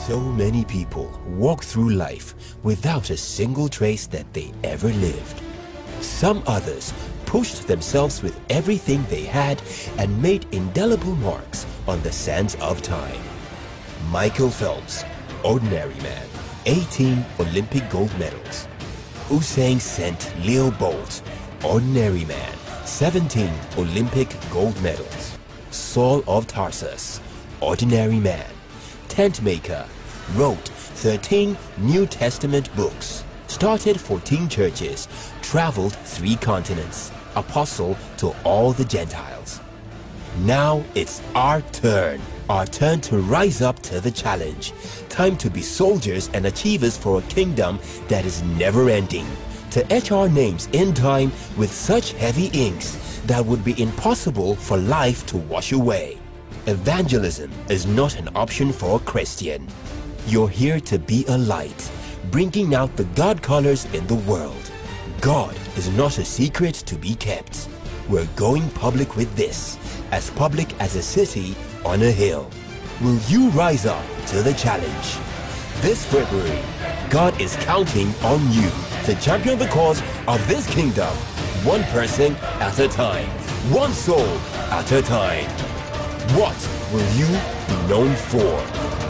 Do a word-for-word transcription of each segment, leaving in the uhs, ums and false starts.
So many people walk through life without a single trace that they ever lived. Some others pushed themselves with everything they had and made indelible marks on the sands of time. Michael Phelps, ordinary man, eighteen Olympic gold medals. Usain Saint Leo Bolt, ordinary man, seventeen Olympic gold medals. Saul of Tarsus, ordinary man, tent maker, wrote thirteen New Testament books, started fourteen churches, traveled three continents, apostle to all the Gentiles. Now it's our turn. Our turn to rise up to the challenge. Time to be soldiers and achievers for a kingdom that is never ending. To etch our names in time with such heavy inks that would be impossible for life to wash away. Evangelism is not an option for a Christian. You're here to be a light, bringing out the God colors in the world. God is not a secret to be kept. We're going public with this, as public as a city on a hill. Will you rise up to the challenge? This February, God is counting on you to champion the cause of this kingdom, one person at a time, one soul at a time. What will you be known for?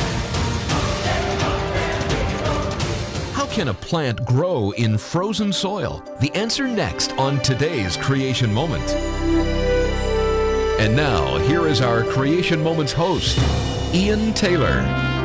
How can a plant grow in frozen soil? The answer next on today's Creation Moment. And now, here is our Creation Moments host, Ian Taylor.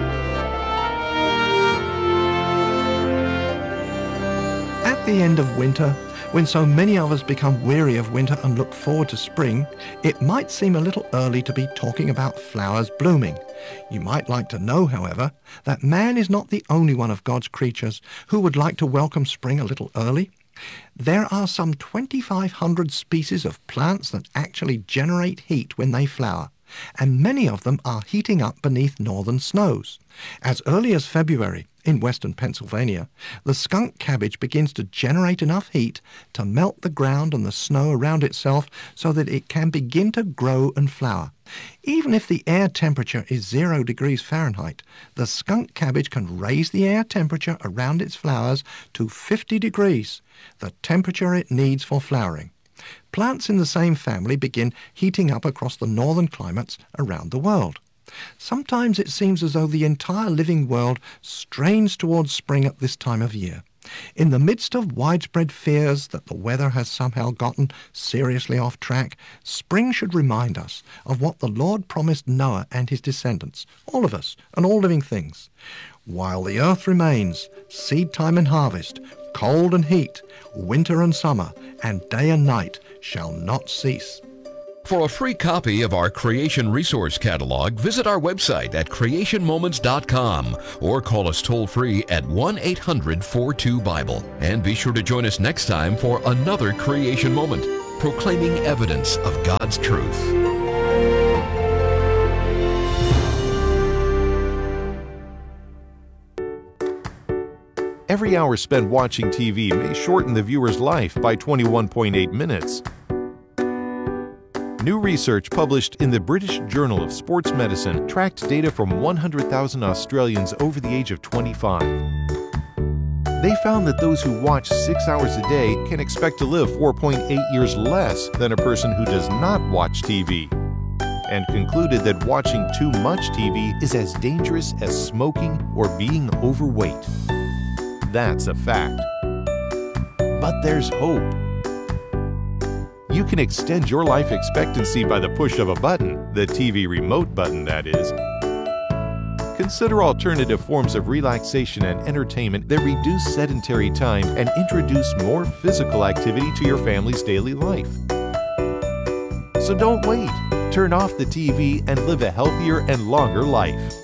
At the end of winter, when so many of us become weary of winter and look forward to spring, it might seem a little early to be talking about flowers blooming. You might like to know, however, that man is not the only one of God's creatures who would like to welcome spring a little early. There are some twenty-five hundred species of plants that actually generate heat when they flower, and many of them are heating up beneath northern snows. As early as February, in western Pennsylvania, the skunk cabbage begins to generate enough heat to melt the ground and the snow around itself so that it can begin to grow and flower. Even if the air temperature is zero degrees Fahrenheit, the skunk cabbage can raise the air temperature around its flowers to fifty degrees, the temperature it needs for flowering. Plants in the same family begin heating up across the northern climates around the world. Sometimes it seems as though the entire living world strains towards spring at this time of year. In the midst of widespread fears that the weather has somehow gotten seriously off track, spring should remind us of what the Lord promised Noah and his descendants, all of us and all living things. While the earth remains, seed time and harvest, cold and heat, winter and summer, and day and night shall not cease. For a free copy of our Creation Resource Catalog, visit our website at creation moments dot com or call us toll-free at one eight hundred forty-two Bible. And be sure to join us next time for another Creation Moment, proclaiming evidence of God's truth. Every hour spent watching T V may shorten the viewer's life by twenty-one point eight minutes. New research published in the British Journal of Sports Medicine tracked data from one hundred thousand Australians over the age of twenty-five. They found that those who watch six hours a day can expect to live four point eight years less than a person who does not watch T V, and concluded that watching too much T V is as dangerous as smoking or being overweight. That's a fact. But there's hope. You can extend your life expectancy by the push of a button, the T V remote button, that is. Consider alternative forms of relaxation and entertainment that reduce sedentary time and introduce more physical activity to your family's daily life. So don't wait. Turn off the T V and live a healthier and longer life.